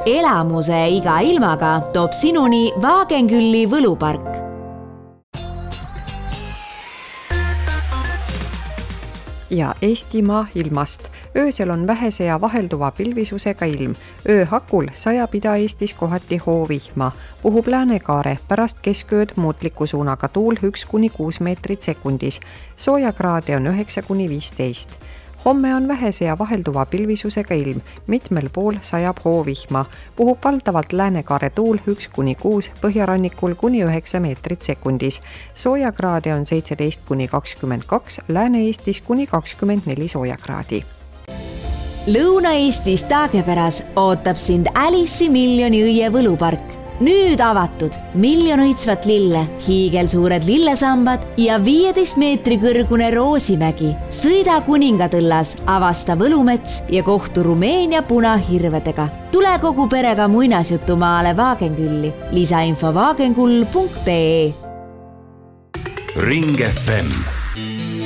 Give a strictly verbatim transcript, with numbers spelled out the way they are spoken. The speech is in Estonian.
elamuse iga ilmaga toob sinuni Vaagenkülli võlupark. Ja Eestimaa ilmast. Öösel on vähese ja vahelduva pilvisusega ilm. Ööhakul sajab Ida-Eestis kohati hoovihma. Puhub Läänekaare, pärast keskööd muutliku suunaga tuul üks kuni kuus meetrit sekundis. Soojakraade on üheksa kuni viisteist. Homme on vähese ja vahelduva pilvisusega ilm. Mitmel pool sajab hoovihma. Puhub valdavalt Läänekaare tuul üks kuni kuus, põhjarannikul kuni üheksa meetrit sekundis. Soojakraade on seitseteist kuni kakskümmend kaks, Lääne-Eestis kuni kakskümmend neli soojakraadi. Lõuna-Eestis Taagepäras ootab sind Alice'i miljoni õie võlupark. Nüüd avatud miljon õitsvat lille, hiigelsuured lillesambad ja viieteist meetri kõrgune Roosimägi. Sõida Kuningatõllas, avasta Võlumets ja kohtu Rumeenia punahirvedega. Tule kogu perega muinasjutumaale Vaagenkülli. Lisainfo vaagenkull punkt ee. Ring F M